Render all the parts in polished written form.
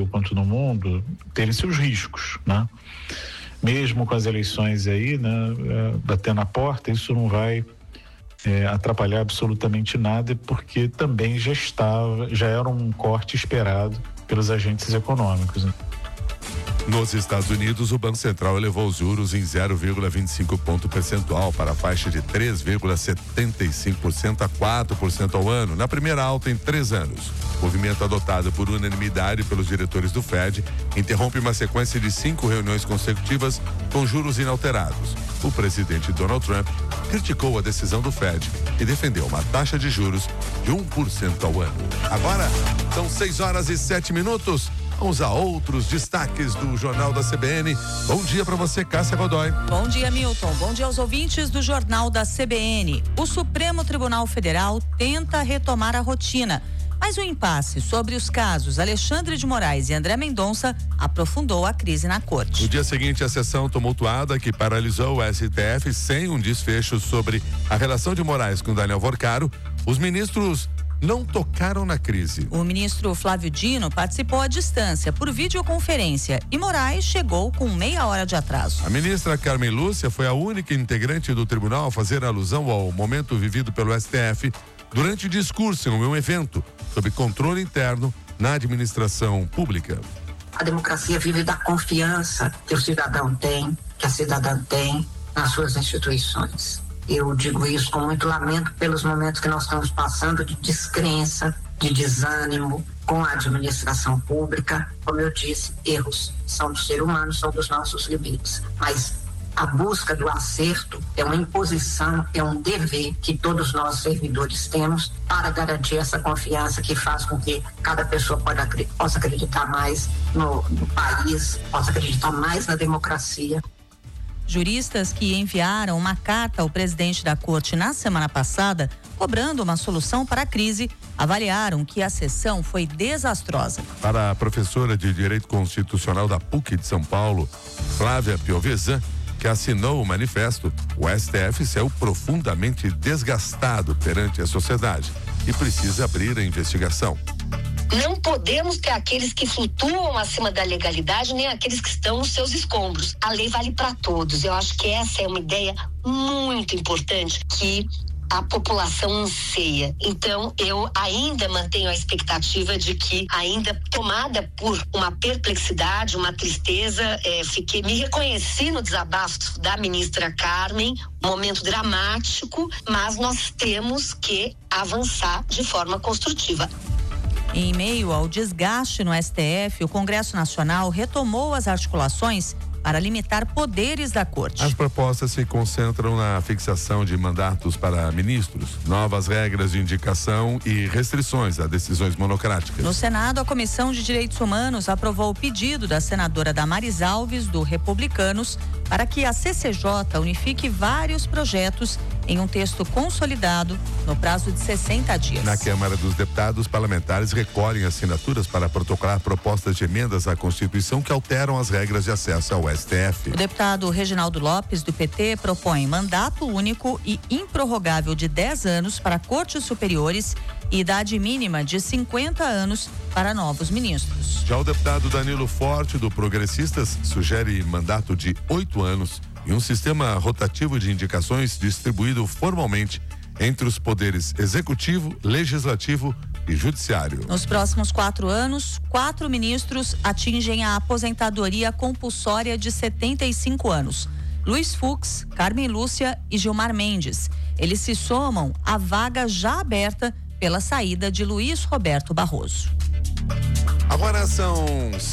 Brasil quanto no mundo, terem seus riscos, né? Mesmo com as eleições aí, né, batendo a porta, isso não vai atrapalhar absolutamente nada, porque também já era um corte esperado pelos agentes econômicos, né? Nos Estados Unidos, o Banco Central elevou os juros em 0,25 ponto percentual para a faixa de 3,75% a 4% ao ano, na primeira alta em 3 anos. O movimento adotado por unanimidade pelos diretores do Fed interrompe uma sequência de 5 reuniões consecutivas com juros inalterados. O presidente Donald Trump criticou a decisão do Fed e defendeu uma taxa de juros de 1% ao ano. Agora, são 6h07. Vamos a outros destaques do Jornal da CBN. Bom dia para você, Cássia Godoy. Bom dia, Milton. Bom dia aos ouvintes do Jornal da CBN. O Supremo Tribunal Federal tenta retomar a rotina, mas o impasse sobre os casos Alexandre de Moraes e André Mendonça aprofundou a crise na corte. No dia seguinte, a sessão tumultuada que paralisou o STF sem um desfecho sobre a relação de Moraes com Daniel Vorcaro, os ministros não tocaram na crise. O ministro Flávio Dino participou à distância por videoconferência e Moraes chegou com meia hora de atraso. A ministra Carmen Lúcia foi a única integrante do tribunal a fazer alusão ao momento vivido pelo STF durante discurso em um evento sobre controle interno na administração pública. A democracia vive da confiança que o cidadão tem, que a cidadã tem nas suas instituições. Eu digo isso com muito lamento pelos momentos que nós estamos passando de descrença, de desânimo com a administração pública. Como eu disse, erros são do ser humano, são dos nossos limites. Mas a busca do acerto é uma imposição, é um dever que todos nós servidores temos para garantir essa confiança que faz com que cada pessoa possa acreditar mais no país, possa acreditar mais na democracia. Juristas que enviaram uma carta ao presidente da corte na semana passada, cobrando uma solução para a crise, avaliaram que a sessão foi desastrosa. Para a professora de Direito Constitucional da PUC de São Paulo, Flávia Piovesan, que assinou o manifesto, o STF saiu profundamente desgastado perante a sociedade e precisa abrir a investigação. Não podemos ter aqueles que flutuam acima da legalidade, nem aqueles que estão nos seus escombros. A lei vale para todos. Eu acho que essa é uma ideia muito importante que a população anseia. Então, eu ainda mantenho a expectativa de que, ainda tomada por uma perplexidade, uma tristeza, me reconheci no desabafo da ministra Carmen, um momento dramático, mas nós temos que avançar de forma construtiva. Em meio ao desgaste no STF, o Congresso Nacional retomou as articulações para limitar poderes da corte. As propostas se concentram na fixação de mandatos para ministros, novas regras de indicação e restrições a decisões monocráticas. No Senado, a Comissão de Direitos Humanos aprovou o pedido da senadora Damares Alves, do Republicanos, para que a CCJ unifique vários projetos em um texto consolidado no prazo de 60 dias. Na Câmara dos Deputados, parlamentares recolhem assinaturas para protocolar propostas de emendas à Constituição que alteram as regras de acesso ao STF. O deputado Reginaldo Lopes, do PT, propõe mandato único e improrrogável de 10 anos para cortes superiores e idade mínima de 50 anos para novos ministros. Já o deputado Danilo Forte, do Progressistas, sugere mandato de 8 anos e um sistema rotativo de indicações distribuído formalmente entre os poderes executivo, legislativo e judiciário. Nos próximos 4 anos, 4 ministros atingem a aposentadoria compulsória de 75 anos. Luiz Fux, Carmen Lúcia e Gilmar Mendes. Eles se somam à vaga já aberta pela saída de Luiz Roberto Barroso. Agora são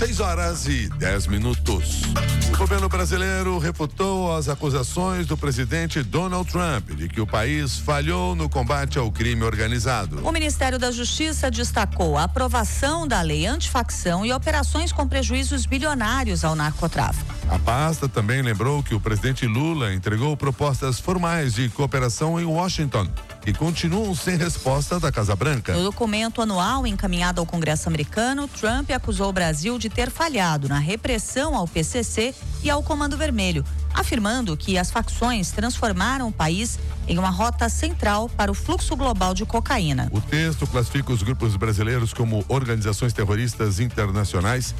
6h10. O governo brasileiro refutou as acusações do presidente Donald Trump de que o país falhou no combate ao crime organizado. O Ministério da Justiça destacou a aprovação da lei antifacção e operações com prejuízos bilionários ao narcotráfico. A pasta também lembrou que o presidente Lula entregou propostas formais de cooperação em Washington, que continuam sem resposta da Casa Branca. No documento anual encaminhado ao Congresso americano, Trump acusou o Brasil de ter falhado na repressão ao PCC e ao Comando Vermelho, afirmando que as facções transformaram o país em uma rota central para o fluxo global de cocaína. O texto classifica os grupos brasileiros como organizações terroristas internacionais